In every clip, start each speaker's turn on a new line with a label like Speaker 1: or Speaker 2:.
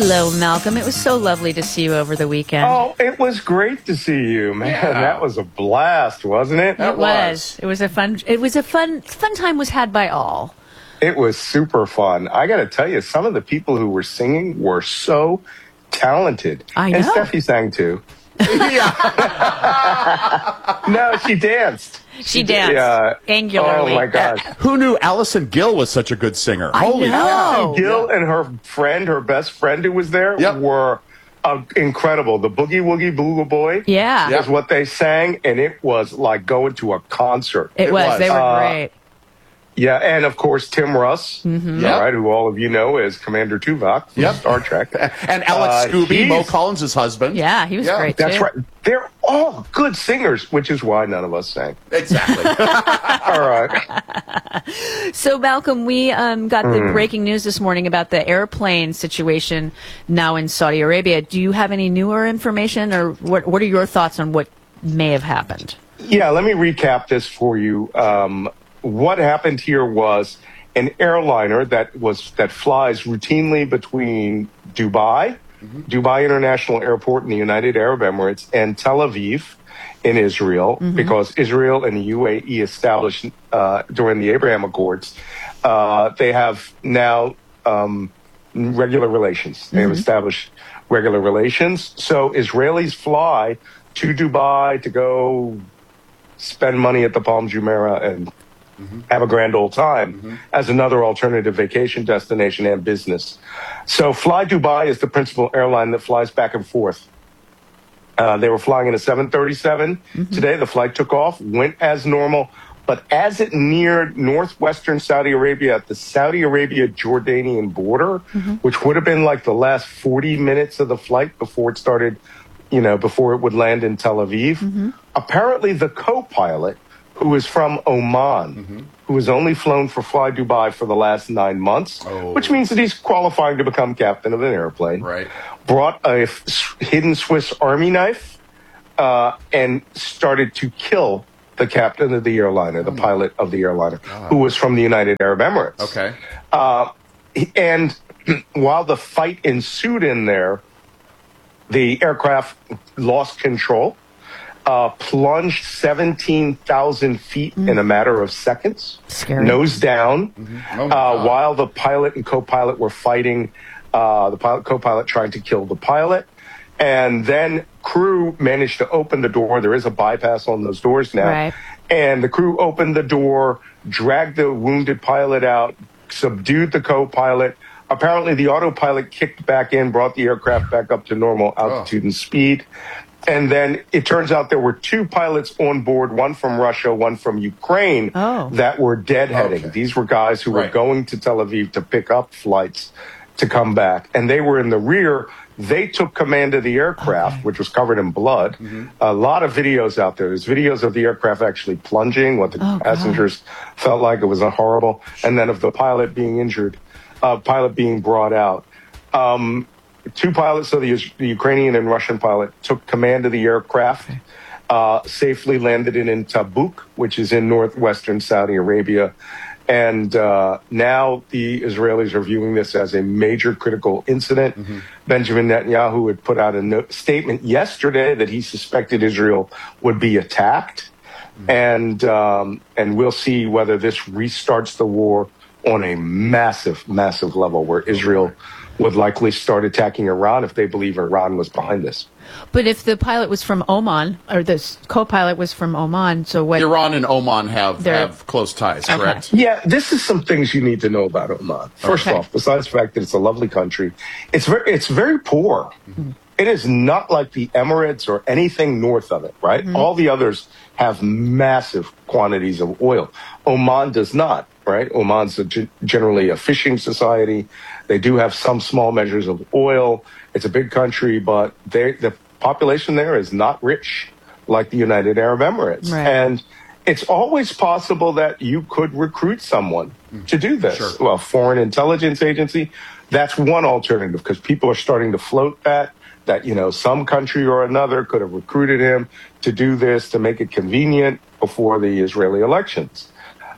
Speaker 1: Hello, Malcolm. It was so lovely to see you over the weekend.
Speaker 2: Oh, it was great to see you, man.
Speaker 3: Yeah.
Speaker 2: That was a blast, wasn't it?
Speaker 1: It was. It was a fun time was had by all.
Speaker 2: It was super fun. I got to tell you, some of the people who were singing were so talented.
Speaker 1: I know.
Speaker 2: And Steffi sang too. No, she danced.
Speaker 1: She danced angularly.
Speaker 2: Oh my gosh.
Speaker 3: Who knew Allison Gill was such a good singer? Holy
Speaker 1: know.
Speaker 3: cow.
Speaker 2: Gil and her friend, her best friend who was there,
Speaker 3: Yep.
Speaker 2: were incredible. The Boogie Woogie Boogaloo Boy
Speaker 1: Yeah.
Speaker 2: is what they sang, and it was like going to a concert.
Speaker 1: It was. They were great.
Speaker 2: Yeah, and of course Tim Russ,
Speaker 1: Mm-hmm.
Speaker 2: all right, who all of you know as Commander Tuvok from
Speaker 3: Yep.
Speaker 2: Star Trek.
Speaker 3: And Alex Scooby, Mo
Speaker 2: he's-
Speaker 3: Collins' husband.
Speaker 1: Yeah, he was great,
Speaker 2: That's
Speaker 1: too.
Speaker 2: right. They're all good singers, which is why none of us sang.
Speaker 3: Exactly.
Speaker 2: All right.
Speaker 1: So, Malcolm, we got the breaking news this morning about the airplane situation now in Saudi Arabia. Do you have any newer information, or what are your thoughts on what may have happened?
Speaker 2: Yeah, let me recap this for you. What happened here was an airliner that flies routinely between Dubai International Airport in the United Arab Emirates, and Tel Aviv in Israel, because Israel and the UAE established during the Abraham Accords, they have now regular relations. They have established regular relations. So Israelis fly to Dubai to go spend money at the Palm Jumeirah and have a grand old time as another alternative vacation destination and business. So Fly Dubai is the principal airline that flies back and forth. They were flying in a 737. Today, the flight took off, went as normal. But as it neared northwestern Saudi Arabia at the Saudi Arabia-Jordanian border, which would have been like the last 40 minutes of the flight before it started, before it would land in Tel Aviv, apparently the co-pilot, who is from Oman, who has only flown for Fly Dubai for the last 9 months, which means that he's qualifying to become captain of an airplane,
Speaker 3: Right.
Speaker 2: brought a hidden Swiss Army knife and started to kill the captain of the airliner, the pilot of the airliner, who was from the United Arab Emirates.
Speaker 3: Okay.
Speaker 2: And while the fight ensued in there, the aircraft lost control, plunged 17,000 feet in a matter of seconds,
Speaker 1: Scary.
Speaker 2: nose down,
Speaker 3: Oh, my God.
Speaker 2: while the pilot and co-pilot were fighting, the co-pilot trying to kill the pilot. And then crew managed to open the door. There is a bypass on those doors now.
Speaker 1: Right.
Speaker 2: And the crew opened the door, dragged the wounded pilot out, subdued the co-pilot. Apparently, the autopilot kicked back in, brought the aircraft back up to normal altitude and speed. And then it turns out there were two pilots on board, one from Russia, one from Ukraine, that were deadheading.
Speaker 3: Okay.
Speaker 2: These were guys who were
Speaker 3: Right.
Speaker 2: going to Tel Aviv to pick up flights to come back. And they were in the rear. They took command of the aircraft, which was covered in blood. A lot of videos out there. There's videos of the aircraft actually plunging, what the passengers felt like. It was horrible. And then of the pilot being injured, pilot being brought out. Two pilots, so the Ukrainian and Russian pilot, took command of the aircraft, safely landed it in Tabuk, which is in northwestern Saudi Arabia. And now the Israelis are viewing this as a major critical incident. Benjamin Netanyahu had put out a statement yesterday that he suspected Israel would be attacked. And we'll see whether this restarts the war on a massive, massive level, where Israel would likely start attacking Iran if they believe Iran was behind this.
Speaker 1: But if the pilot was from Oman, or the co-pilot was from Oman, so what?
Speaker 3: Iran and Oman have close ties, correct?
Speaker 2: Yeah, this is some things you need to know about Oman. First off, besides the fact that it's a lovely country, it's very poor. It is not like the Emirates or anything north of it, right? All the others have massive quantities of oil. Oman does not, right? Oman's generally a fishing society. They do have some small measures of oil. It's a big country, but the population there is not rich like the United Arab Emirates.
Speaker 1: Right.
Speaker 2: And it's always possible that you could recruit someone to do this.
Speaker 3: Sure.
Speaker 2: Well, foreign intelligence agency, that's one alternative, because people are starting to float that some country or another could have recruited him to do this, to make it convenient before the Israeli elections.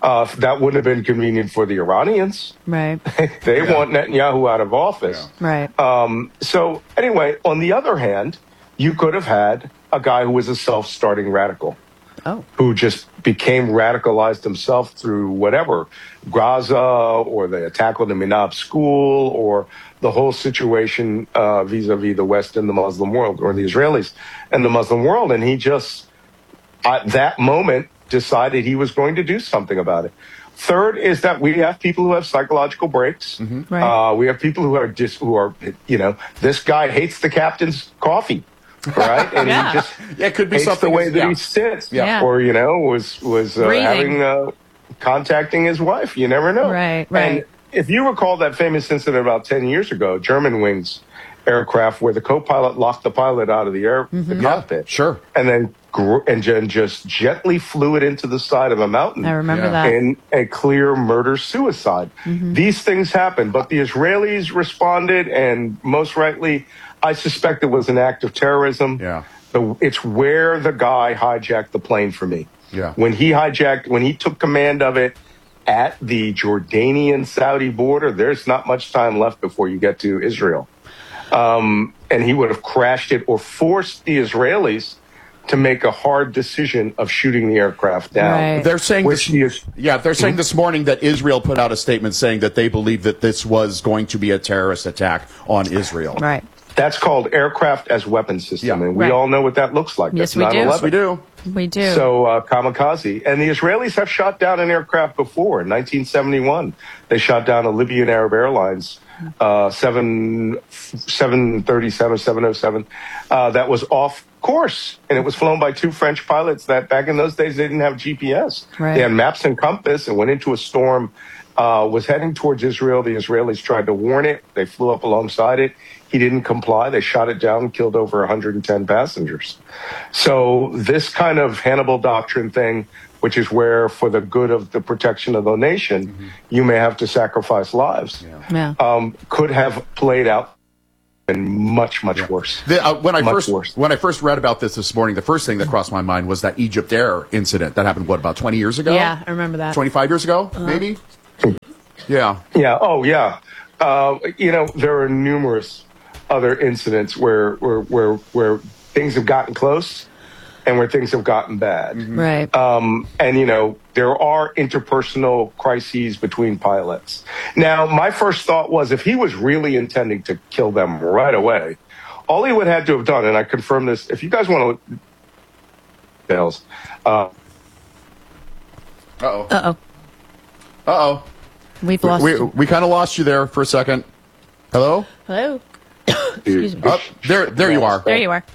Speaker 2: That wouldn't have been convenient for the Iranians.
Speaker 1: Right.
Speaker 2: They want Netanyahu out of office.
Speaker 1: Right.
Speaker 2: So anyway, on the other hand, you could have had a guy who was a self-starting radical. Who just became radicalized himself through whatever, Gaza or the attack on the Minab school or the whole situation vis-a-vis the West and the Muslim world, or the Israelis and the Muslim world. And he just, at that moment, decided he was going to do something about it. Third is that we have people who have psychological breaks.
Speaker 1: Right.
Speaker 2: We have people who are, this guy hates the captain's coffee. Right, and he just
Speaker 3: it could be
Speaker 2: hates
Speaker 3: something
Speaker 2: the way that he sits, or was having contacting his wife. You never know,
Speaker 1: right?
Speaker 2: And if you recall that famous incident about 10 years ago, Germanwings aircraft, where the co-pilot locked the pilot out of the cockpit,
Speaker 3: sure,
Speaker 2: and then just gently flew it into the side of a mountain.
Speaker 1: I remember that
Speaker 2: in a clear murder-suicide. These things happen, but the Israelis responded, and most rightly, I suspect it was an act of terrorism.
Speaker 3: Yeah.
Speaker 2: It's where the guy hijacked the plane for me.
Speaker 3: Yeah.
Speaker 2: When he took command of it at the Jordanian-Saudi border, there's not much time left before you get to Israel. And he would have crashed it or forced the Israelis to make a hard decision of shooting the aircraft down.
Speaker 1: Right.
Speaker 3: They're saying this morning that Israel put out a statement saying that they believe that this was going to be a terrorist attack on Israel.
Speaker 1: Right.
Speaker 2: That's called aircraft as weapon system, and we all know what that looks like.
Speaker 1: Yes,
Speaker 2: That's
Speaker 1: we do.
Speaker 3: Yes, we do.
Speaker 1: We do.
Speaker 2: So kamikaze. And the Israelis have shot down an aircraft before. In 1971, they shot down a Libyan Arab Airlines 737, 707 that was off course, and it was flown by two French pilots that back in those days they didn't have GPS.
Speaker 1: Right.
Speaker 2: They had maps and compass and went into a storm, was heading towards Israel. The Israelis tried to warn it. They flew up alongside it. He didn't comply. They shot it down, killed over 110 passengers. So this kind of Hannibal doctrine thing, which is where for the good of the protection of the nation, you may have to sacrifice lives, could have played out and much worse.
Speaker 3: When I first read about this morning, the first thing that crossed my mind was that Egypt Air incident that happened, about 20 years ago?
Speaker 1: Yeah, I remember that.
Speaker 3: 25 years ago, maybe? Yeah.
Speaker 2: Yeah. Oh, yeah. There are numerous other incidents where things have gotten close and where things have gotten bad.
Speaker 1: Right.
Speaker 2: And, there are interpersonal crises between pilots. Now, my first thought was if he was really intending to kill them right away, all he would have to have done, and I confirm this, if you guys want to details.
Speaker 3: Uh-oh.
Speaker 1: We've lost
Speaker 3: we kind of lost you there for a second. Hello?
Speaker 1: Hello? Excuse me.
Speaker 3: There you are.
Speaker 1: There you are.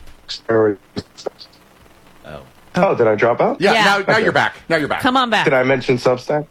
Speaker 2: Oh, did I drop out?
Speaker 3: Yeah. Now you're back.
Speaker 1: Come on back.
Speaker 2: Did I mention Substack?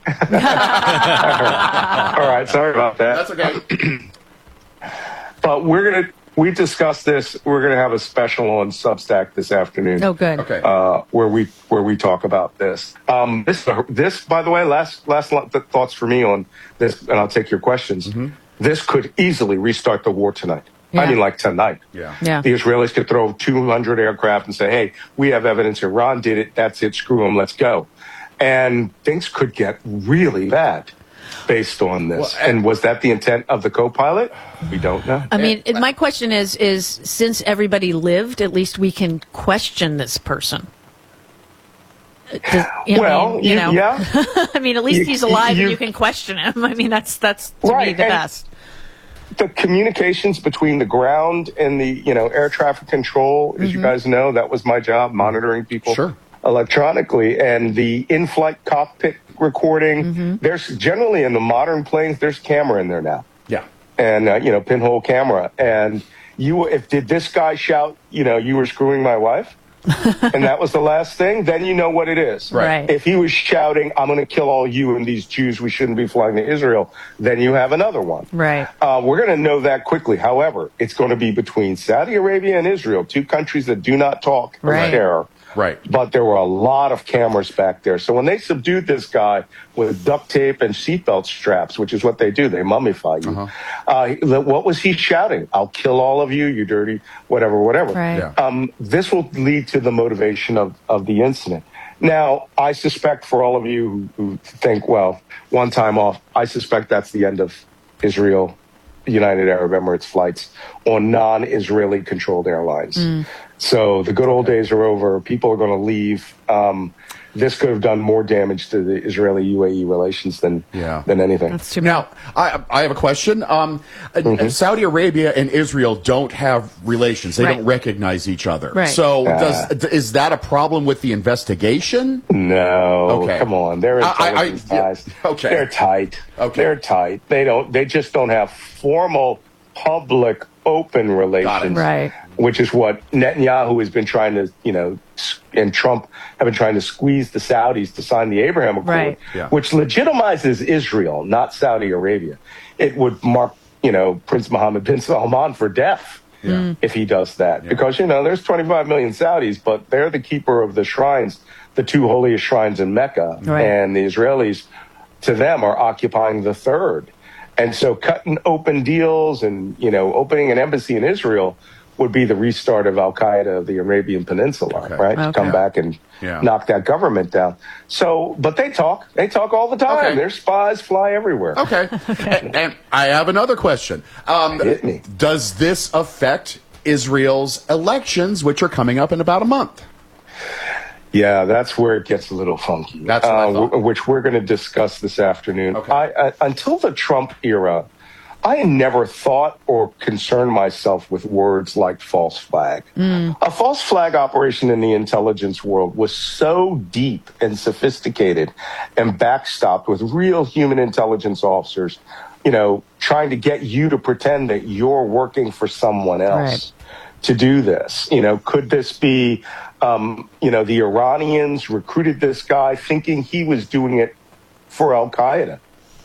Speaker 2: All right, sorry about that.
Speaker 3: That's okay.
Speaker 2: But we discussed this. We're gonna have a special on Substack this afternoon.
Speaker 1: Oh, good.
Speaker 3: Okay.
Speaker 2: Where we talk about this. This, by the way, last thoughts for me on this, and I'll take your questions. This could easily restart the war tonight.
Speaker 1: Yeah.
Speaker 2: I mean, like tonight.
Speaker 3: Yeah.
Speaker 2: The Israelis could throw 200 aircraft and say, hey, we have evidence Iran did it. That's it. Screw them. Let's go. And things could get really bad based on this. And was that the intent of the co-pilot? We don't know.
Speaker 1: I mean, my question is since everybody lived, at least we can question this person.
Speaker 2: Yeah.
Speaker 1: I mean, at least he's alive and you can question him. I mean, that's to me the best.
Speaker 2: The communications between the ground and the air traffic control, as you guys know, that was my job, monitoring people electronically, and the in-flight cockpit recording. There's generally in the modern planes, there's camera in there now.
Speaker 3: Yeah,
Speaker 2: and pinhole camera. And did this guy shout, you were screwing my wife? And that was the last thing, then you know what it is.
Speaker 1: Right.
Speaker 2: If he was shouting, I'm going to kill all you and these Jews, we shouldn't be flying to Israel, then you have another one.
Speaker 1: Right.
Speaker 2: We're going to know that quickly. However, it's going to be between Saudi Arabia and Israel, two countries that do not talk or share.
Speaker 3: Right.
Speaker 2: But there were a lot of cameras back there. So when they subdued this guy with duct tape and seatbelt straps, which is what they do, they mummify you. What was he shouting? I'll kill all of you, you dirty, whatever.
Speaker 1: Right.
Speaker 2: This will lead to the motivation of the incident. Now, I suspect for all of you who think, well, one time off, I suspect that's the end of Israel, United Arab Emirates flights on non-Israeli controlled airlines. So the good old days are over. People are going to leave. This could have done more damage to the Israeli-UAE relations than anything.
Speaker 1: That's too
Speaker 3: Now, I have a question. Saudi Arabia and Israel don't have relations. They don't recognize each other.
Speaker 1: Right.
Speaker 3: So is that a problem with the investigation?
Speaker 2: No. Okay. Come on. They're intelligence ties.
Speaker 3: Okay.
Speaker 2: They're tight.
Speaker 3: Okay.
Speaker 2: They're tight. They just don't have formal, public, open relations.
Speaker 1: Right.
Speaker 2: Which is what Netanyahu has been trying to, and Trump have been trying to squeeze the Saudis to sign the Abraham Accord, which legitimizes Israel, not Saudi Arabia. It would mark, Prince Mohammed bin Salman for death if he does that. Because, there's 25 million Saudis, but they're the keeper of the shrines, the two holiest shrines in Mecca.
Speaker 1: Right.
Speaker 2: And the Israelis, to them, are occupying the third. And so cutting open deals and, opening an embassy in Israel would be the restart of Al-Qaeda of the Arabian Peninsula, right? To come back and knock that government down. So, but they talk all the time.
Speaker 3: Okay.
Speaker 2: Their spies fly everywhere.
Speaker 3: Okay. And I have another question.
Speaker 2: Hit me.
Speaker 3: Does this affect Israel's elections, which are coming up in about a month?
Speaker 2: Yeah, that's where it gets a little funky.
Speaker 3: That's what I thought.
Speaker 2: Which we're going to discuss this afternoon.
Speaker 3: Okay.
Speaker 2: Until the Trump era, I never thought or concerned myself with words like false flag. A false flag operation in the intelligence world was so deep and sophisticated and backstopped with real human intelligence officers, trying to get you to pretend that you're working for someone else to do this. Could this be, the Iranians recruited this guy thinking he was doing it for Al-Qaeda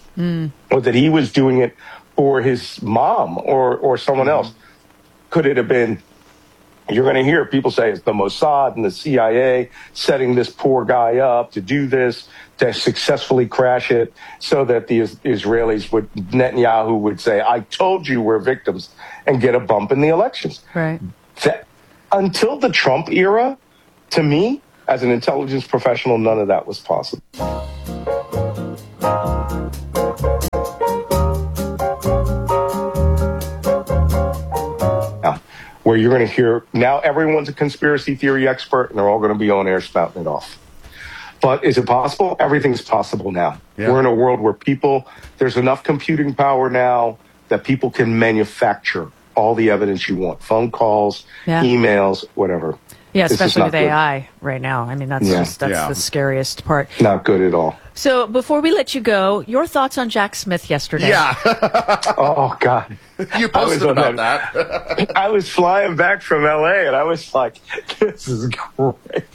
Speaker 2: or that he was doing it for his mom or someone else? Could it have been, you're going to hear people say it's the Mossad and the CIA setting this poor guy up to do this, to successfully crash it so that the Israelis Netanyahu would say, I told you we're victims, and get a bump in the elections.
Speaker 1: Right.
Speaker 2: Until the Trump era, to me, as an intelligence professional, none of that was possible. Where you're going to hear, now everyone's a conspiracy theory expert, and they're all going to be on air spouting it off. But is it possible? Everything's possible now. Yeah. We're in a world where there's enough computing power now that people can manufacture all the evidence you want. Phone calls, emails, whatever.
Speaker 1: Yeah, especially with AI right now. I mean, that's the scariest part.
Speaker 2: Not good at all.
Speaker 1: So before we let you go, your thoughts on Jack Smith yesterday?
Speaker 3: Yeah.
Speaker 2: Oh, God.
Speaker 3: You posted about that.
Speaker 2: I was flying back from L.A., and I was like, this is great.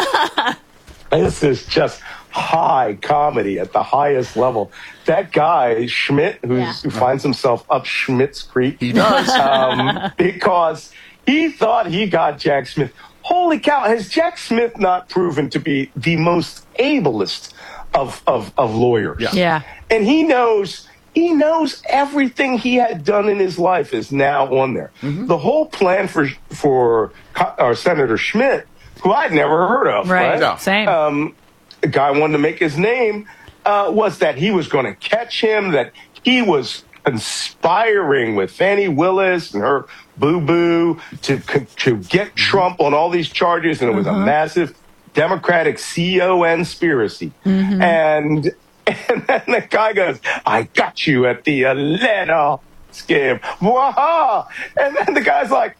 Speaker 2: This is just high comedy at the highest level. That guy, Schmidt, who finds himself up Schmidt's Creek.
Speaker 3: He does.
Speaker 2: Because he thought he got Jack Smith. Holy cow, has Jack Smith not proven to be the most ablest of lawyers?
Speaker 1: Yeah.
Speaker 2: And he knows everything he had done in his life is now on there. Mm-hmm. The whole plan for Senator Schmidt, who I'd never heard of, right?
Speaker 1: No. Same.
Speaker 2: The guy wanted to make his name, was that he was going to catch him, that he was conspiring with Fannie Willis and her boo-boo to get Trump on all these charges, and it was a massive Democratic conspiracy. Mm-hmm. And then the guy goes, I got you at the Atlanta scam. Waha! And then the guy's like,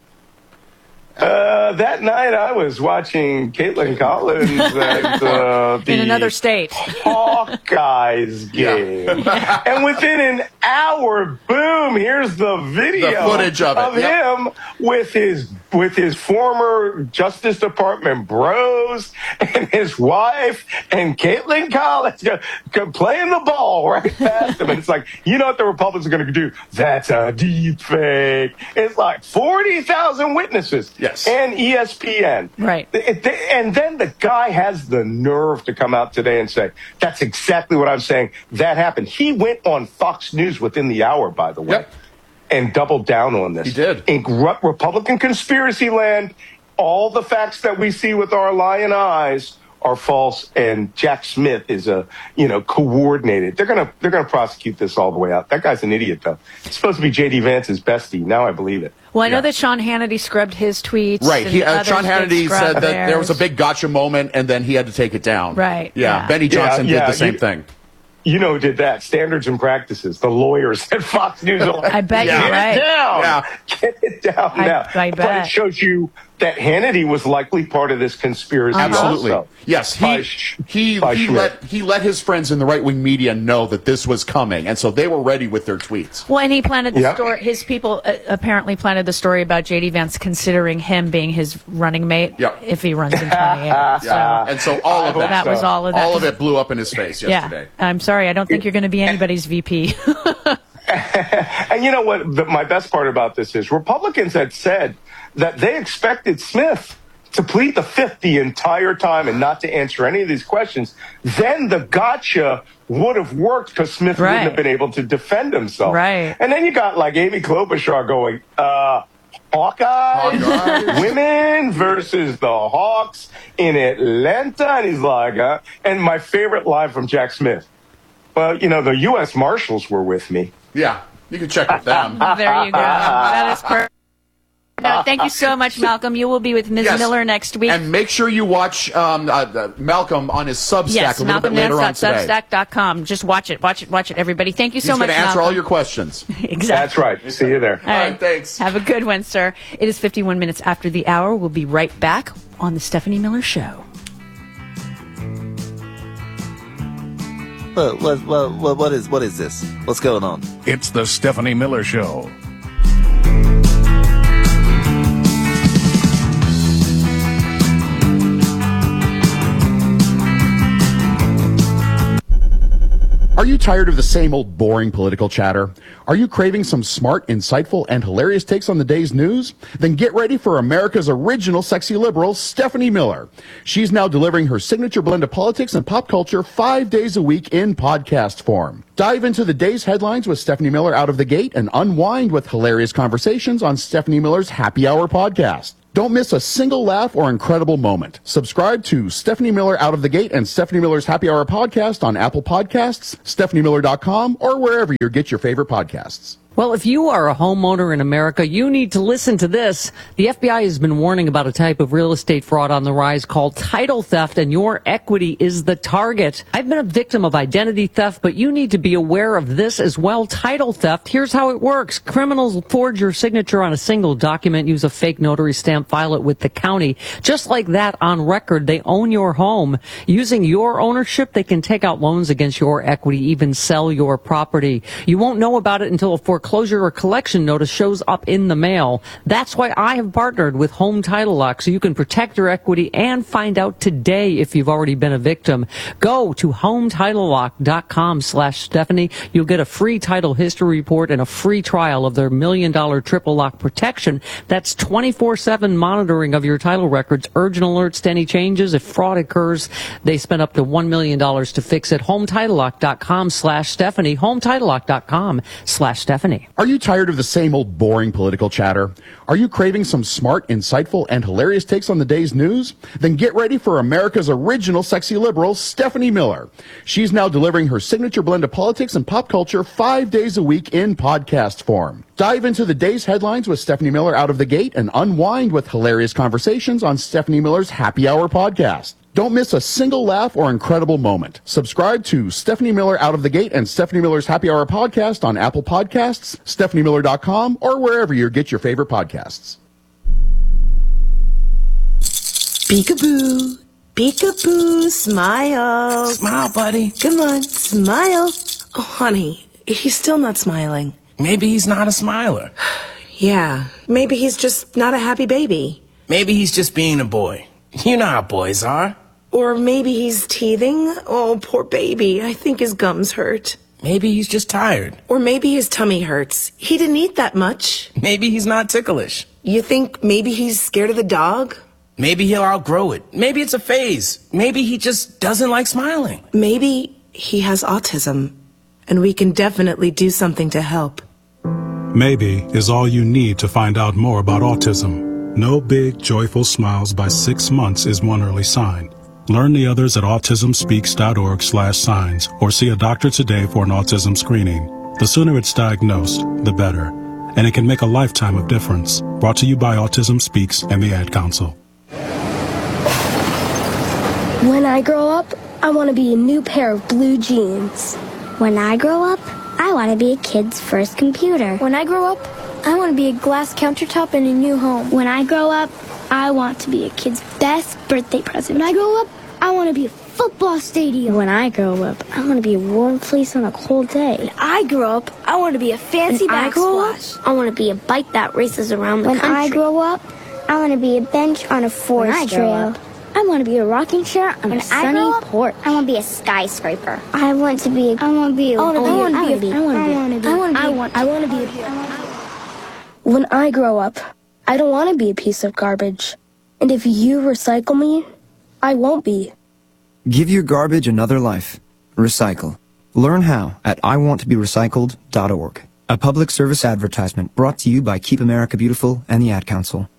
Speaker 2: that night I was watching Caitlin Collins at
Speaker 1: in another state
Speaker 2: Hawkeyes game. Yeah. And within an hour, boom, here's the video,
Speaker 3: the footage of
Speaker 2: him with his former Justice Department bros and his wife and Caitlin Collins playing the ball right past him. And it's like, you know what the Republicans are going to do? That's a deep fake. It's like 40,000 witnesses.
Speaker 3: Yes.
Speaker 2: And ESPN.
Speaker 1: Right.
Speaker 2: And then the guy has the nerve to come out today and say, that's exactly what I'm saying. That happened. He went on Fox News within the hour, by the way, and doubled down on this.
Speaker 3: He did.
Speaker 2: In Republican conspiracy land, all the facts that we see with our lying eyes are false, and Jack Smith is coordinated. They're gonna prosecute this all the way out. That guy's an idiot, though. It's supposed to be J.D. Vance's bestie. Now I believe it.
Speaker 1: Well, I know that Sean Hannity scrubbed his tweets.
Speaker 3: Right. Sean Hannity said that
Speaker 1: theirs.
Speaker 3: there was a big gotcha moment, and then he had to take it down.
Speaker 1: Right.
Speaker 3: Yeah. Benny Johnson did the same thing.
Speaker 2: You know who did that? Standards and Practices. The lawyers at Fox News.
Speaker 1: I bet you're right.
Speaker 2: Get it down now.
Speaker 1: I bet.
Speaker 2: But it shows you that Hannity was likely part of this conspiracy.
Speaker 3: Absolutely.
Speaker 2: Also.
Speaker 3: Yes. He let his friends in the right-wing media know that this was coming, and so they were ready with their tweets.
Speaker 1: Well, and he planted the story. His people apparently planted the story about J.D. Vance considering him being his running mate if he runs in 28. So,
Speaker 3: and so all of that
Speaker 1: was all of that.
Speaker 3: All of it blew up in his face yesterday.
Speaker 1: Yeah. I'm sorry. I don't think you're going to be anybody's VP.
Speaker 2: And you know what? My best part about this is Republicans had said that they expected Smith to plead the fifth the entire time and not to answer any of these questions. Then the gotcha would have worked because Smith wouldn't have been able to defend himself.
Speaker 1: Right.
Speaker 2: And then you got like Amy Klobuchar going, Hawkeye women versus the Hawks in Atlanta. And he's like, and my favorite line from Jack Smith. Well, the U.S. Marshals were with me.
Speaker 3: Yeah, you can check with them.
Speaker 1: There you go. That is perfect. No, thank you so much, Malcolm. You will be with Ms. Miller next week.
Speaker 3: And make sure you watch Malcolm on his Substack a little bit later on today.
Speaker 1: Substack.com. Just watch it, everybody. Thank you so much,
Speaker 3: He's going to answer all your questions.
Speaker 1: Exactly.
Speaker 2: That's right. See you there.
Speaker 1: All right,
Speaker 3: thanks.
Speaker 1: Have a good one, sir. It is 51 minutes after the hour. We'll be right back on The Stephanie Miller Show.
Speaker 4: What is this? What's going on?
Speaker 5: It's the Stephanie Miller Show.
Speaker 3: Are you tired of the same old boring political chatter? Are you craving some smart, insightful, and hilarious takes on the day's news? Then get ready for America's original sexy liberal, Stephanie Miller. She's now delivering her signature blend of politics and pop culture 5 days a week in podcast form. Dive into the day's headlines with Stephanie Miller out of the gate and unwind with hilarious conversations on Stephanie Miller's Happy Hour podcast. Don't miss a single laugh or incredible moment. Subscribe to Stephanie Miller Out of the Gate and Stephanie Miller's Happy Hour podcast on Apple Podcasts, StephanieMiller.com, or wherever you get your favorite podcasts.
Speaker 6: Well, if you are a homeowner in America, you need to listen to this. The FBI has been warning about a type of real estate fraud on the rise called title theft, and your equity is the target. I've been a victim of identity theft, but you need to be aware of this as well. Title theft, here's how it works. Criminals forge your signature on a single document, use a fake notary stamp, file it with the county. Just like that, on record, they own your home. Using your ownership, they can take out loans against your equity, even sell your property. You won't know about it until a foreclosure or collection notice shows up in the mail. That's why I have partnered with Home Title Lock, so you can protect your equity and find out today if you've already been a victim. Go to HomeTitleLock.com/Stephanie. You'll get a free title history report and a free trial of their $1 million triple lock protection. That's 24/7 monitoring of your title records, urgent alerts to any changes. If fraud occurs, they spend up to $1 million to fix it. HomeTitleLock.com/Stephanie. HomeTitleLock.com/Stephanie.
Speaker 3: Are you tired of the same old boring political chatter? Are you craving some smart, insightful, and hilarious takes on the day's news? Then get ready for America's original sexy liberal, Stephanie Miller. She's now delivering her signature blend of politics and pop culture 5 days a week in podcast form. Dive into the day's headlines with Stephanie Miller out of the gate and unwind with hilarious conversations on Stephanie Miller's Happy Hour podcast. Don't miss a single laugh or incredible moment. Subscribe to Stephanie Miller Out of the Gate and Stephanie Miller's Happy Hour podcast on Apple Podcasts, StephanieMiller.com, or wherever you get your favorite podcasts.
Speaker 7: Peekaboo, peekaboo, smile.
Speaker 8: Smile, buddy.
Speaker 7: Come on, smile. Oh, honey, he's still not smiling.
Speaker 8: Maybe he's not a smiler.
Speaker 7: Yeah, maybe he's just not a happy baby.
Speaker 8: Maybe he's just being a boy. You know how boys are.
Speaker 7: Or maybe he's teething. Oh, poor baby. I think his gums hurt.
Speaker 8: Maybe he's just tired.
Speaker 7: Or maybe his tummy hurts. He didn't eat that much.
Speaker 8: Maybe he's not ticklish.
Speaker 7: You think maybe he's scared of the dog?
Speaker 8: Maybe he'll outgrow it. Maybe it's a phase. Maybe he just doesn't like smiling.
Speaker 7: Maybe he has autism, and we can definitely do something to help.
Speaker 9: Maybe is all you need to find out more about autism. No big, joyful smiles by 6 months is one early sign. Learn the others at autismspeaks.org/signs or see a doctor today for an autism screening. The sooner it's diagnosed, the better. And it can make a lifetime of difference. Brought to you by Autism Speaks and the Ad Council.
Speaker 10: When I grow up, I want to be a new pair of blue jeans.
Speaker 11: When I grow up, I want to be a kid's first computer.
Speaker 12: When I grow up, I want to be a glass countertop in a new home.
Speaker 11: When I grow up, I want to be a kid's best birthday present.
Speaker 12: When I grow up, I want to be a football stadium.
Speaker 11: When I grow up, I want to be a warm fleece on a cold day.
Speaker 12: When I grow up, I want to be a fancy backsplash.
Speaker 11: I want to be a bike that races around the country.
Speaker 12: When I grow up, I want to be a bench on a forest trail.
Speaker 11: I want to be a rocking chair on a sunny porch.
Speaker 13: I want to be a skyscraper.
Speaker 12: I want to be a
Speaker 10: When I grow up, I don't want to be a piece of garbage. And if you recycle me, I won't be.
Speaker 14: Give your garbage another life. Recycle. Learn how at iwanttoberecycled.org. A public service advertisement brought to you by Keep America Beautiful and the Ad Council.